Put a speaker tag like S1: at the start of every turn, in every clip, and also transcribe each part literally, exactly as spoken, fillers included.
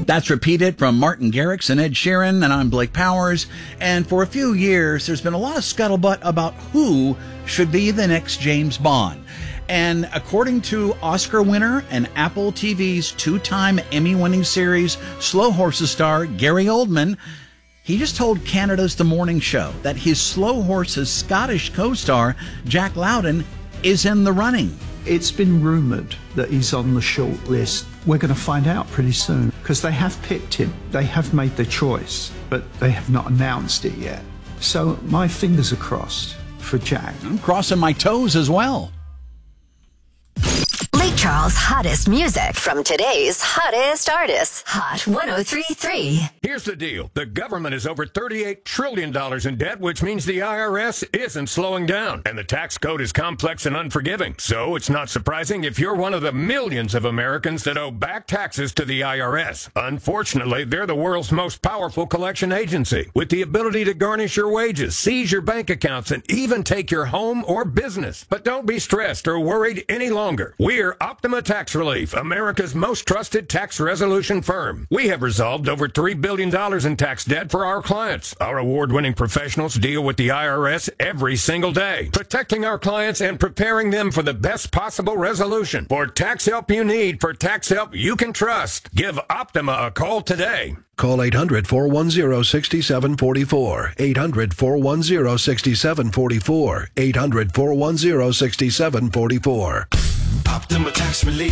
S1: That's Repeated from Martin Garrix and Ed Sheeran, and I'm Blake Powers. And for a few years, there's been a lot of scuttlebutt about who should be the next James Bond. And according to Oscar winner and Apple T V's two-time Emmy-winning series Slow Horses star Gary Oldman, he just told Canada's The Morning Show that his Slow Horses Scottish co-star Jack Lowden is in the running.
S2: It's been rumoured that he's on the short list. We're going to find out pretty soon, because they have picked him. They have made their choice, but they have not announced it yet. So my fingers are crossed for Jack.
S1: I'm crossing my toes as well.
S3: Lake Charles' hottest music from today's hottest artists. Hot one oh three point three.
S4: Here's the deal. The government is over thirty-eight trillion dollars in debt, which means the I R S isn't slowing down. And the tax code is complex and unforgiving. So it's not surprising if you're one of the millions of Americans that owe back taxes to the I R S. Unfortunately, they're the world's most powerful collection agency, with the ability to garnish your wages, seize your bank accounts, and even take your home or business. But don't be stressed or worried any longer. We're Optima Tax Relief, America's most trusted tax resolution firm. We have resolved over three billion dollars in tax debt for our clients. Our award-winning professionals deal with the I R S every single day, protecting our clients and preparing them for the best possible resolution. For tax help you need, for tax help you can trust, give Optima a call today.
S5: Call eight hundred, four one zero, six seven four four. eight hundred, four one zero, six seven four four. eight hundred, four one zero, six seven four four.
S6: Optima Tax Relief.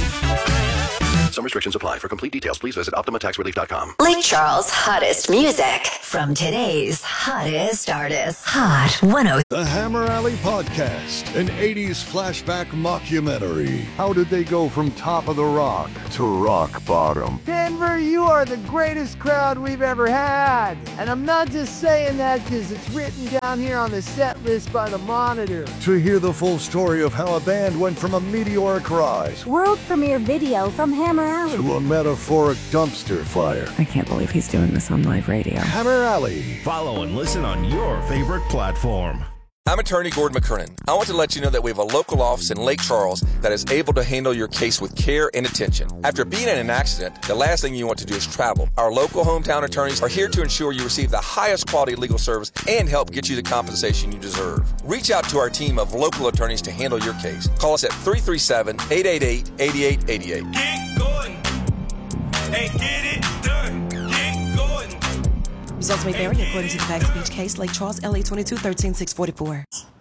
S5: Some restrictions apply. For complete details, please visit optima tax relief dot com.
S3: Lake Charles' hottest music from today's hottest artists. Hot one oh.
S7: The Hammer Alley Podcast, an eighties flashback mockumentary. How did they go from top of the rock to rock bottom?
S8: Denver, you are the greatest crowd we've ever had. And I'm not just saying that because it's written down here on the set list by the Monitor.
S7: To hear the full story of how a band went from a meteoric rise
S9: world premiere video from Hammer Alley
S7: to a metaphoric dumpster fire.
S10: I can't believe he's doing this on live radio.
S7: Hammer Alley.
S6: Follow and listen on your favorite platform.
S11: I'm attorney Gordon McKernan. I want to let you know that we have a local office in Lake Charles that is able to handle your case with care and attention. After being in an accident, the last thing you want to do is travel. Our local hometown attorneys are here to ensure you receive the highest quality legal service and help get you the compensation you deserve. Reach out to our team of local attorneys to handle your case. Call us at three three seven, eight eight eight, eight eight eight eight.
S6: Get going and get it done. Get going.
S12: Results may vary according to the facts of each case. Lake Charles, L A twenty-two, thirteen, six forty-four.